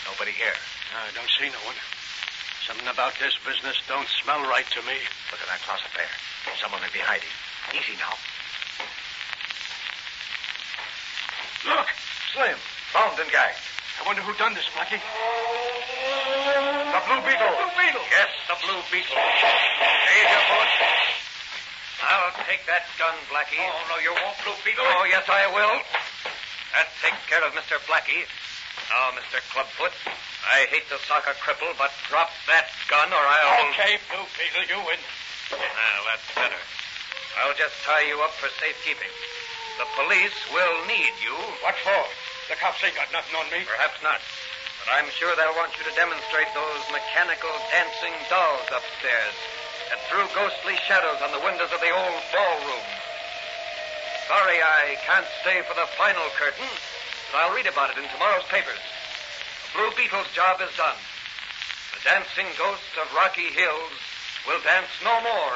Nobody here. I don't see no one. Something about this business don't smell right to me. Look at that closet there. Someone may be hiding. Easy now. Look, Slim. Bound and gagged. I wonder who done this, Blackie. The Blue Beetle. The Blue Beetle. Yes, the Blue Beetle. Here's your bullet. I'll take that gun, Blackie. Oh, no, you won't, Blue Beetle. Oh, yes, I will. That takes care of Mr. Blackie. Now, Mr. Clubfoot, I hate to sock a cripple, but drop that gun or I'll... Okay, Blue Beetle, you win. Well, that's better. I'll just tie you up for safekeeping. The police will need you. What for? The cops ain't got nothing on me. Perhaps not. But I'm sure they'll want you to demonstrate those mechanical dancing dolls upstairs that threw ghostly shadows on the windows of the old ballroom. Sorry I can't stay for the final curtain, but I'll read about it in tomorrow's papers. The Blue Beetle's job is done. The dancing ghosts of Rocky Hills will dance no more